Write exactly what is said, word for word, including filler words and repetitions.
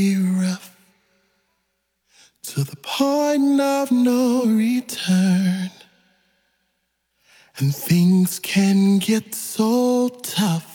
rough to the point of no return, and things can get so tough